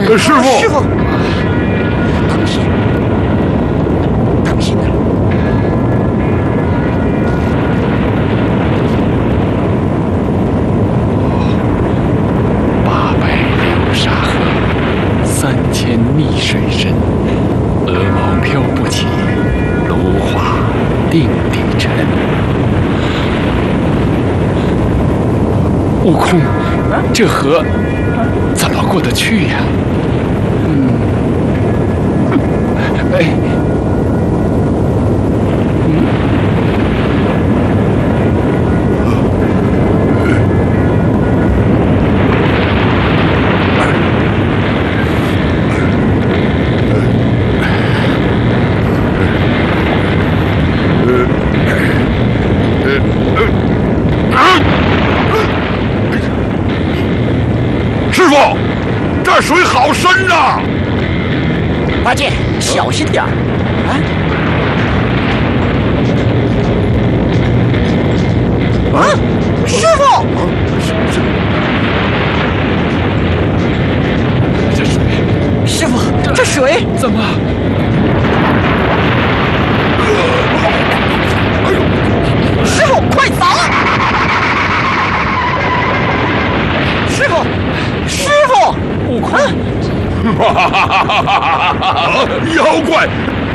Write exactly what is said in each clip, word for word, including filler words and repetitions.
师傅， 师傅，当心，当心点。 八百流沙河，三千逆水深，鹅毛飘不起，芦花定定沉。悟空，这河怎么过得去呀？嗯，哎，嗯， 师傅，这水好深呐！ 八戒，小心点儿啊！啊，师傅， 这水， 师傅，这水怎么？ 师傅，快走！师傅，师傅， 悟空， 哈哈哈哈哈哈！妖怪！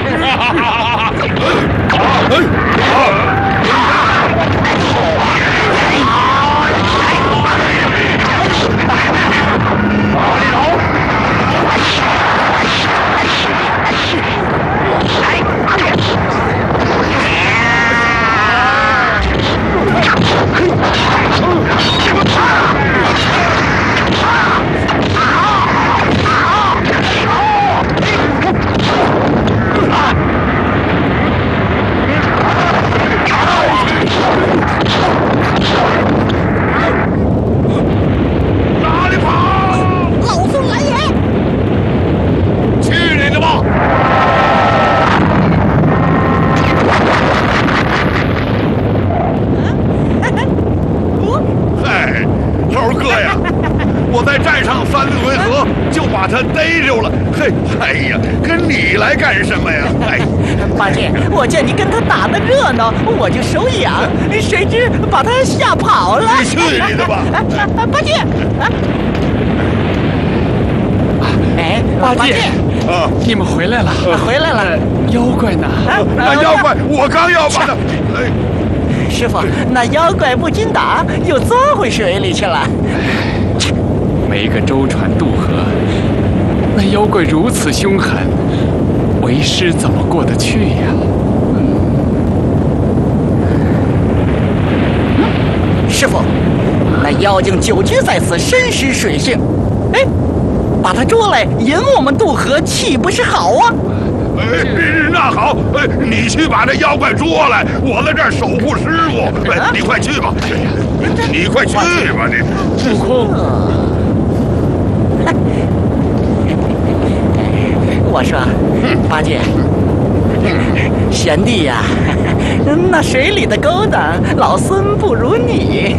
哪里跑？ 老孙来也！ 去你的吧！嗨，猴哥呀，我在寨上三回合就把他逮着了。嘿，哎呀，跟你来干什么呀？哎， 八戒，我见你跟他打的热闹，我就手痒，谁知把他吓跑了。 你去你的吧！ 八戒，啊，哎， 八戒啊， 你们回来了， 回来了。 妖怪呢？ 那妖怪，我刚要把他……哎， 师傅，那妖怪不禁打，又钻回水里去了。 没个舟船渡河，那妖怪如此凶狠，为师怎么过得去呀？ 师傅，那妖精久居在此，深识水性。哎，把他捉来引我们渡河，岂不是好啊？ 哎，那好，哎，你去把那妖怪捉来，我在这儿守护师傅。哎，你快去吧，你快去吧，你。 悟空， 我说，八戒，贤弟呀，那水里的勾当，老孙不如你。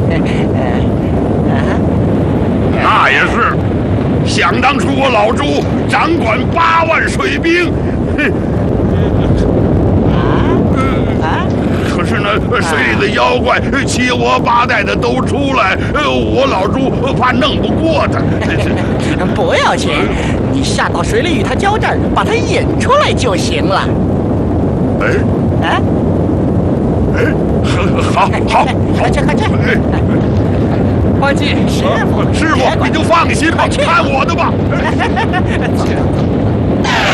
那也是，想当初我老朱掌管八万水兵，哼。 啊？ 可是呢，水里的妖怪七窝八带的都出来，我老朱怕弄不过他。 不要紧，你下到水里与他交战，把他引出来就行了。 哎， 啊？ 哎，好，好， 快去，快去！ 八戒， 师傅， 师傅，你就放心吧，看我的吧。